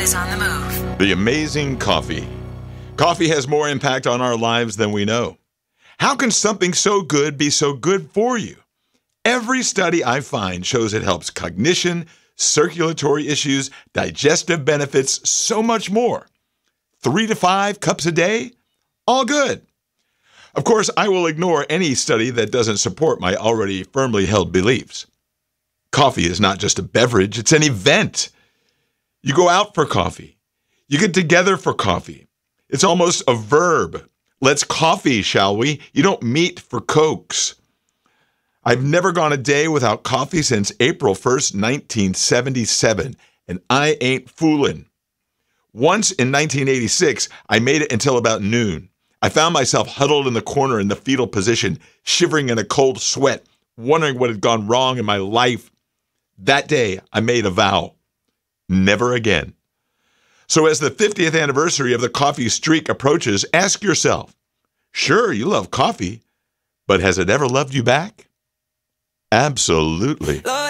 is on the move. The amazing coffee. Coffee has more impact on our lives than we know. How can something so good be so good for you? Every study I find shows it helps cognition, circulatory issues, digestive benefits, so much more. 3 to 5 cups a day? All good. Of course, I will ignore any study that doesn't support my already firmly held beliefs. Coffee is not just a beverage, it's an event. You go out for coffee. You get together for coffee. It's almost a verb. Let's coffee, shall we? You don't meet for Cokes. I've never gone a day without coffee since April 1st, 1977, and I ain't fooling. Once in 1986, I made it until about noon. I found myself huddled in the corner in the fetal position, shivering in a cold sweat, wondering what had gone wrong in my life. That day, I made a vow. Never again. So as the 50th anniversary of the coffee streak approaches, ask yourself, sure, you love coffee, but has it ever loved you back? Absolutely.